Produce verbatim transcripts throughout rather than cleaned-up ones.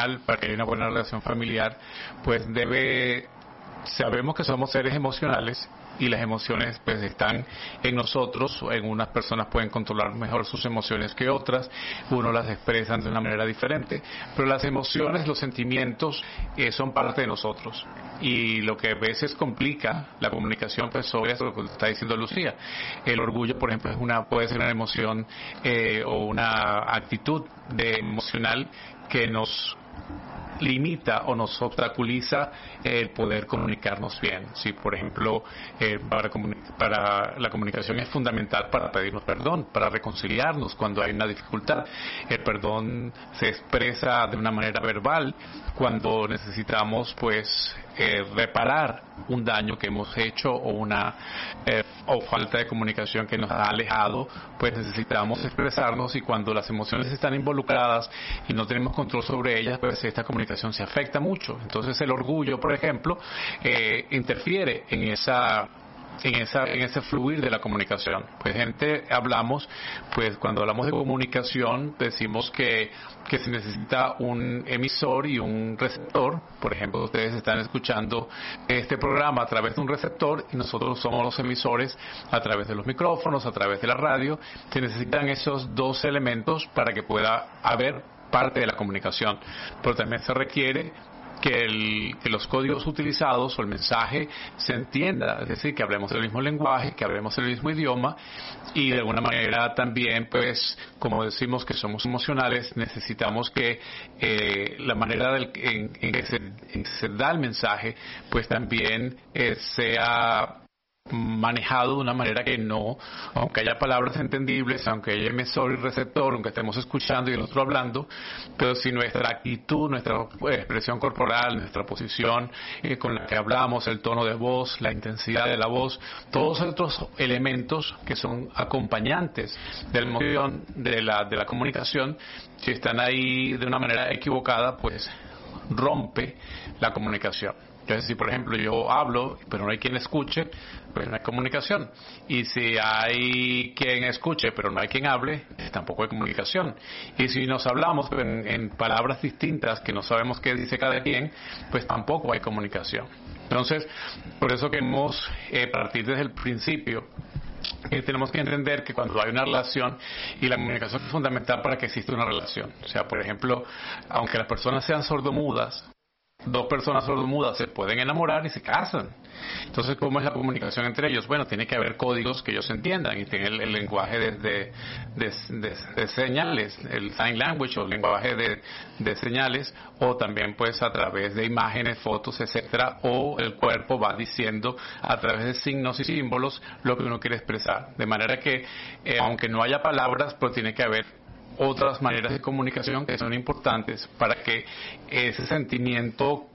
final, para que haya una buena relación familiar, pues debe, sabemos que somos seres emocionales y las emociones pues están en nosotros. En unas personas pueden controlar mejor sus emociones que otras, unos las expresan de una manera diferente, pero las emociones, los sentimientos eh, son parte de nosotros, y lo que a veces complica la comunicación pues sobre eso, lo que está diciendo Lucía. El orgullo, por ejemplo, es una puede ser una emoción eh, o una actitud de emocional que nos limita o nos obstaculiza el poder comunicarnos bien. Si, por ejemplo, eh, para, para la comunicación es fundamental para pedirnos perdón, para reconciliarnos cuando hay una dificultad. El perdón se expresa de una manera verbal cuando necesitamos, pues, eh, reparar un daño que hemos hecho o una eh, o falta de comunicación que nos ha alejado. Pues necesitamos expresarnos, y cuando las emociones están involucradas y no tenemos control sobre ellas, pues esta comunicación se afecta mucho. Entonces el orgullo, por ejemplo, eh, interfiere en esa en esa en ese fluir de la comunicación. Pues gente hablamos, pues cuando hablamos de comunicación decimos que que se necesita un emisor y un receptor. Por ejemplo, ustedes están escuchando este programa a través de un receptor y nosotros somos los emisores a través de los micrófonos, a través de la radio. Se necesitan esos dos elementos para que pueda haber parte de la comunicación, pero también se requiere que, el, que los códigos utilizados o el mensaje se entienda, es decir, que hablemos el mismo lenguaje, que hablemos el mismo idioma, y de alguna manera también, pues, como decimos que somos emocionales, necesitamos que eh, la manera del, en, en, que se, en que se da el mensaje, pues también eh, sea manejado de una manera que no, aunque haya palabras entendibles, aunque haya emisor y receptor, aunque estemos escuchando y el otro hablando, pero si nuestra actitud, nuestra pues, expresión corporal, nuestra posición eh, con la que hablamos, el tono de voz, la intensidad de la voz, todos otros elementos que son acompañantes de la emoción, de la, de la comunicación, si están ahí de una manera equivocada, pues rompe la comunicación. Entonces, si por ejemplo yo hablo, pero no hay quien escuche, pues no hay comunicación. Y si hay quien escuche, pero no hay quien hable, pues tampoco hay comunicación. Y si nos hablamos en, en palabras distintas que no sabemos qué dice cada quien, pues tampoco hay comunicación. Entonces, por eso queremos eh, partir desde el principio. Eh, tenemos que entender que cuando hay una relación, y la comunicación es fundamental para que exista una relación. O sea, por ejemplo, aunque las personas sean sordomudas, dos personas sordomudas se pueden enamorar y se casan. Entonces, ¿cómo es la comunicación entre ellos? Bueno, tiene que haber códigos que ellos entiendan y tienen el, el lenguaje de, de, de, de, de señales, el sign language o el lenguaje de, de señales, o también pues a través de imágenes, fotos, etcétera, o el cuerpo va diciendo a través de signos y símbolos lo que uno quiere expresar. De manera que, eh, aunque no haya palabras, pero tiene que haber otras maneras de comunicación que son importantes para que ese sentimiento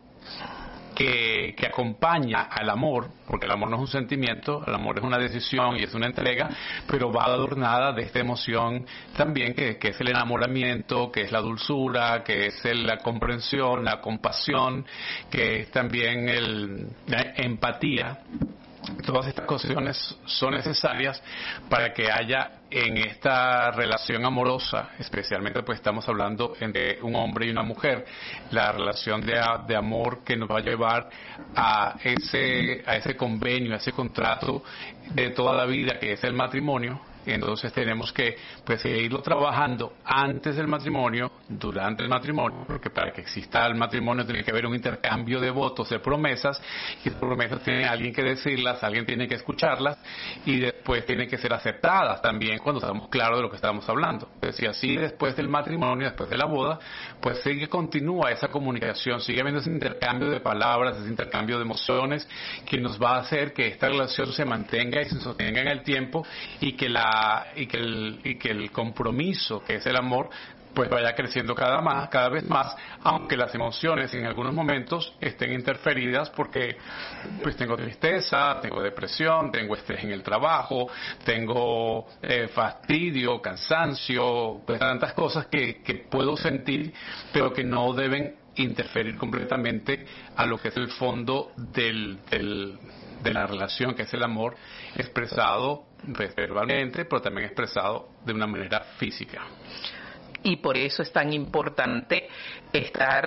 que, que acompaña al amor, porque el amor no es un sentimiento, el amor es una decisión y es una entrega, pero va adornada de esta emoción también que, que es el enamoramiento, que es la dulzura, que es el, la comprensión, la compasión, que es también el, la empatía. Todas estas cuestiones son necesarias para que haya en esta relación amorosa, especialmente pues estamos hablando entre un hombre y una mujer, la relación de, de amor que nos va a llevar a ese, a ese convenio, a ese contrato de toda la vida que es el matrimonio. Entonces tenemos que pues irlo trabajando antes del matrimonio, durante el matrimonio, porque para que exista el matrimonio tiene que haber un intercambio de votos, de promesas, y esas promesas tiene alguien que decirlas, alguien tiene que escucharlas, y después tienen que ser aceptadas también cuando estamos claros de lo que estamos hablando. Entonces, y así después del matrimonio, después de la boda, pues sigue, continúa esa comunicación, sigue habiendo ese intercambio de palabras, ese intercambio de emociones, que nos va a hacer que esta relación se mantenga y se sostenga en el tiempo, y que la y que el y que el compromiso, que es el amor, pues vaya creciendo cada más cada vez más, aunque las emociones en algunos momentos estén interferidas, porque pues tengo tristeza, tengo depresión, tengo estrés en el trabajo, tengo eh, fastidio, cansancio, pues tantas cosas que, que puedo sentir, pero que no deben interferir completamente a lo que es el fondo del, del de la relación, que es el amor expresado verbalmente, pero también expresado de una manera física. Y por eso es tan importante estar